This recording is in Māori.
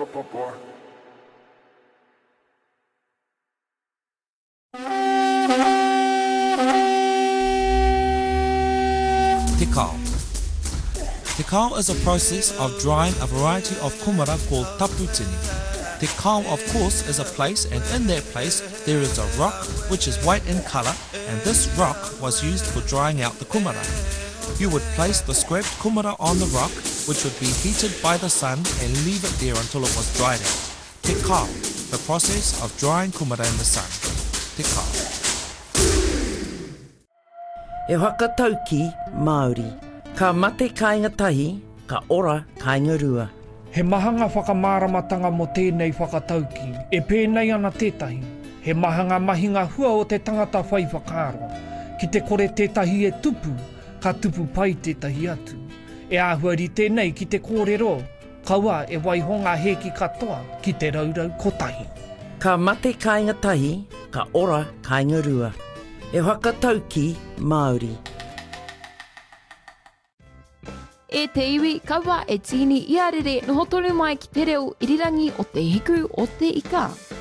Papa. Te kao. Te kao is a process of drying a variety of kumara called taputini. Te kao, of course, is a place, and in that place there is a rock which is white in colour, and this rock was used for drying out the kumara. You would place the scraped kumara on the rock, which would be heated by the sun, and leave it there until it was dried out. Te kao, the process of drying kumara in the sun. Te kao. E whakatau ki Māori. Ka mate kāinga tahi, ka ora kāinga rua. He mahanga whakamāramatanga mo tēnei whakatauki, e pēnei ana tētahi. He mahanga mahinga hua o te tangata whai whakaaro. Ki te kore tētahi e tupu, ka tupu pai tētahi atu. E āhuari tēnei ki te kōrero, kaua e waihonga heki katoa ki te raurau kotahi. Ka mate kāinga tahi, ka ora kāinga rua. E whakatau ki Māori. E te iwi, kaua e tini iarere noho tonu mai ki te reo irirangi o te hiku o te ika.